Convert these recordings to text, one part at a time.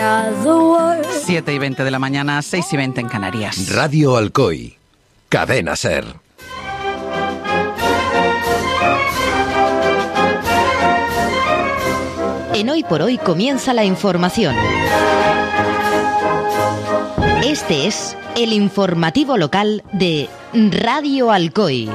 7:20 de la mañana, 6:20 en Canarias. Radio Alcoy, Cadena SER. En Hoy por Hoy comienza la información. Este es el informativo local de Radio Alcoy.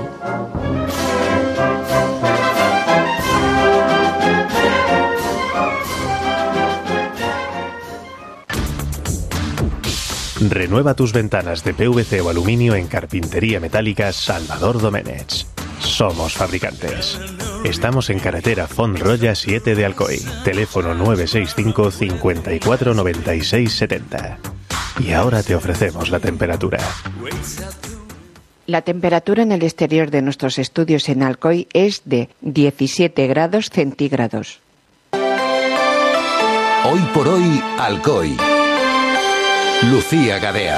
Renueva tus ventanas de PVC o aluminio en Carpintería Metálica Salvador Doménech. Somos fabricantes. Estamos en carretera Font-Roya 7 de Alcoy. Teléfono 965 54 96 70. Y ahora te ofrecemos la temperatura. La temperatura en el exterior de nuestros estudios en Alcoy es de 17 grados centígrados. Hoy por hoy, Alcoy. Lucía Gadea.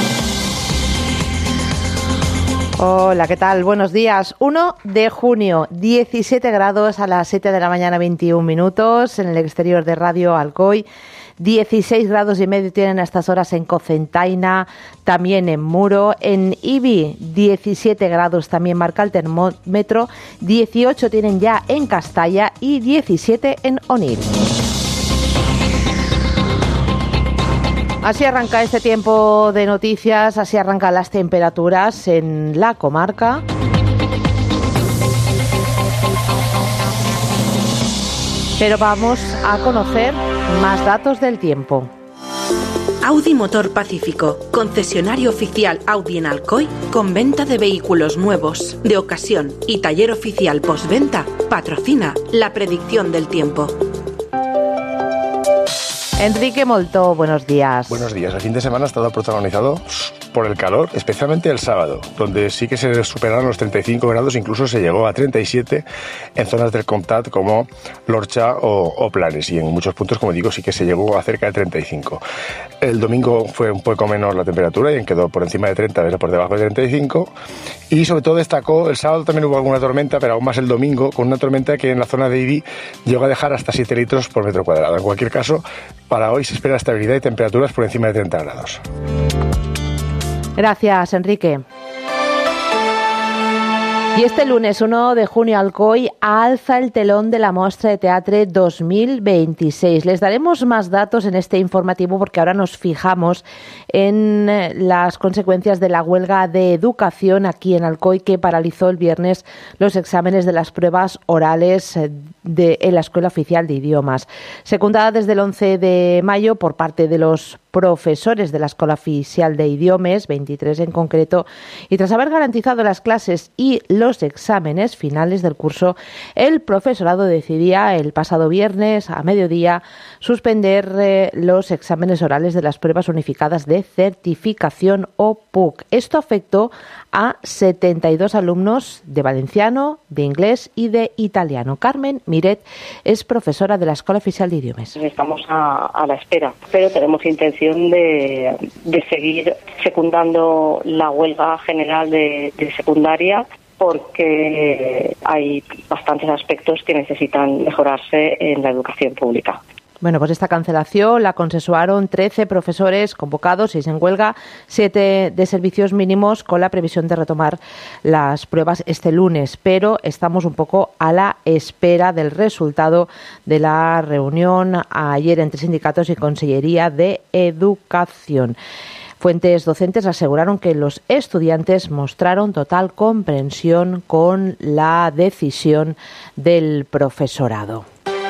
Hola, ¿qué tal? Buenos días. 1 de junio, 17 grados a las 7 de la mañana, 21 minutos en el exterior de Radio Alcoy. 16 grados y medio tienen a estas horas en Cocentaina, también en Muro. En Ibi, 17 grados también marca el termómetro. 18 tienen ya en Castalla y 17 en Onil. Así arranca este tiempo de noticias, así arrancan las temperaturas en la comarca. Pero vamos a conocer más datos del tiempo. Audi Motor Pacífico, concesionario oficial Audi en Alcoy, con venta de vehículos nuevos, de ocasión y taller oficial postventa, patrocina la predicción del tiempo. Enrique Molto, buenos días. Buenos días. El fin de semana ha estado protagonizado por el calor, especialmente el sábado, donde sí que se superaron los 35 grados, incluso se llegó a 37 en zonas del Comtat como l'Orxa o Planes, y en muchos puntos, como digo, sí que se llegó a cerca de 35. El domingo fue un poco menos la temperatura y quedó por encima de 30, a veces por debajo de 35, y sobre todo destacó, el sábado también hubo alguna tormenta, pero aún más el domingo, con una tormenta que en la zona de Ibi llegó a dejar hasta 7 litros por metro cuadrado. En cualquier caso, para hoy se espera estabilidad y temperaturas por encima de 30 grados. Gracias, Enrique. Y este lunes 1 de junio Alcoy alza el telón de la Mostra de Teatre 2026. Les daremos más datos en este informativo porque ahora nos fijamos en las consecuencias de la huelga de educación aquí en Alcoy que paralizó el viernes los exámenes de las pruebas orales en la Escuela Oficial de Idiomas. Secundada desde el 11 de mayo por parte de los profesores de la Escuela Oficial de Idiomas, 23 en concreto, y tras haber garantizado las clases y los exámenes finales del curso, el profesorado decidía el pasado viernes a mediodía suspender los exámenes orales de las pruebas unificadas de certificación o PUC. Esto afectó a 72 alumnos de valenciano, de inglés y de italiano. Carmen Miret es profesora de la Escuela Oficial de Idiomas. Estamos a la espera, pero tenemos intención de seguir secundando la huelga general de secundaria, porque hay bastantes aspectos que necesitan mejorarse en la educación pública. Bueno, pues esta cancelación la consensuaron 13 profesores convocados, 6 en huelga, 7 de servicios mínimos, con la previsión de retomar las pruebas este lunes. Pero estamos un poco a la espera del resultado de la reunión ayer entre sindicatos y Consellería de Educación. Fuentes docentes aseguraron que los estudiantes mostraron total comprensión con la decisión del profesorado.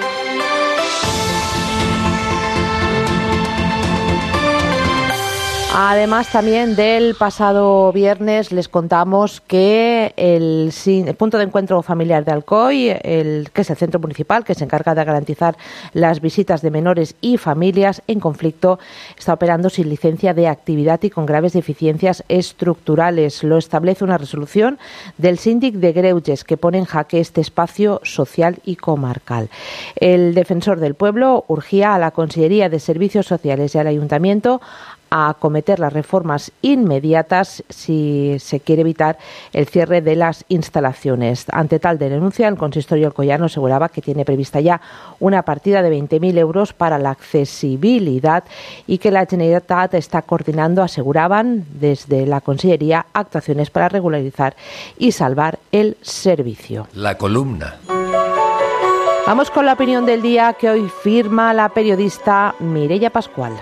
Además, también del pasado viernes les contamos que el punto de encuentro familiar de Alcoy, que es el centro municipal que se encarga de garantizar las visitas de menores y familias en conflicto, está operando sin licencia de actividad y con graves deficiencias estructurales. Lo establece una resolución del síndic de Greuges que pone en jaque este espacio social y comarcal. El defensor del pueblo urgía a la Consellería de Servicios Sociales y al Ayuntamiento a acometer las reformas inmediatas si se quiere evitar el cierre de las instalaciones. Ante tal denuncia, el consistorio alcoyano aseguraba que tiene prevista ya una partida de 20.000 euros para la accesibilidad y que la Generalitat está coordinando, aseguraban desde la Consellería, actuaciones para regularizar y salvar el servicio. La columna. Vamos con la opinión del día que hoy firma la periodista Mireia Pascual.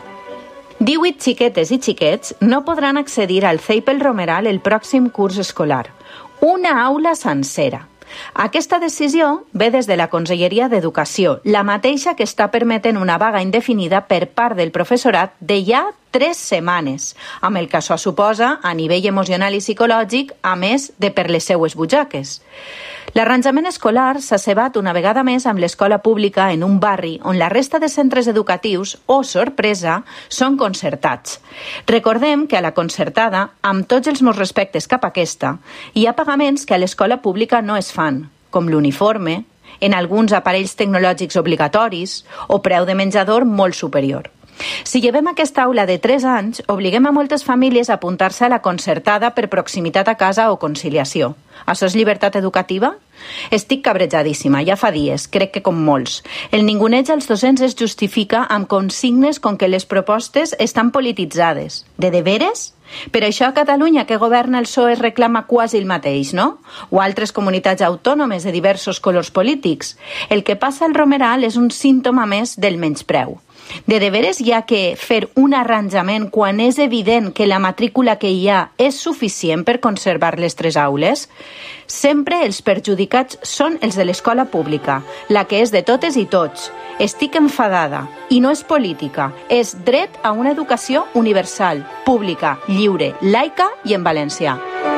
18 xiquetes i xiquets no podran accedir al CEIP El Romeral el pròxim curs escolar. Una aula sencera. Aquesta decisió ve des de la Conselleria d'Educació, la mateixa que està permetent una vaga indefinida per part del professorat de ja 3 setmanes, amb el que això suposa a nivell emocional i psicològic, a més de per les seues butxaques. L'arranjament escolar s'ha cebat una vegada més amb l'escola pública en un barri on la resta de centres educatius, oh sorpresa, són concertats. Recordem que a la concertada, amb tots els meus respectes cap a aquesta, hi ha pagaments que a l'escola pública no es fan, com l'uniforme, en alguns aparells tecnològics obligatoris o preu de menjador molt superior. Si llevem aquesta aula de 3 anys, obliguem a moltes famílies a apuntar-se a la concertada per proximitat a casa o conciliació. Això és llibertat educativa? Estic cabrejadíssima, ja fa dies, crec que com molts. El ninguneig als docents es justifica amb consignes com que les propostes estan polititzades. De veres? Per això a Catalunya, que governa el PSOE, reclama quasi el mateix, no? O altres comunitats autònomes de diversos colors polítics. El que passa al Romeral és un símptoma més del menyspreu. De veres hi ha que fer un arranjament quan és evident que la matrícula que hi ha és suficient per conservar les 3 aules? Sempre els perjudicats són els de l'escola pública, la que és de totes i tots. Estic enfadada, i no és política, és dret a una educació universal, pública, lliure, laica i en valencià.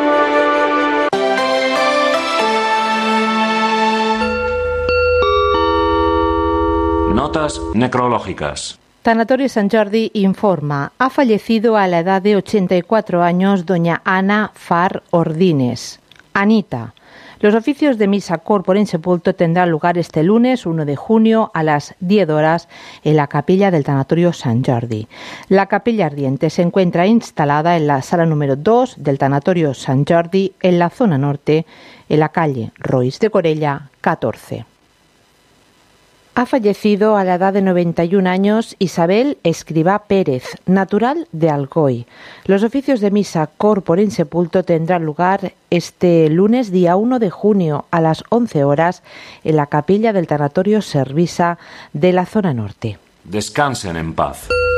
Notas necrológicas. Tanatorio Sant Jordi informa, ha fallecido a la edad de 84 años doña Ana Far Ordines. Anita. Los oficios de misa corpore insepulto tendrán lugar este lunes 1 de junio a las 10 horas en la capilla del Tanatorio Sant Jordi. La capilla ardiente se encuentra instalada en la sala número 2 del Tanatorio Sant Jordi en la zona norte, en la calle Roís de Corella 14. Ha fallecido a la edad de 91 años Isabel Escribá Pérez, natural de Alcoy. Los oficios de misa corpore insepulto tendrán lugar este lunes día 1 de junio a las 11 horas en la capilla del Tanatorio Servisa de la zona norte. Descansen en paz.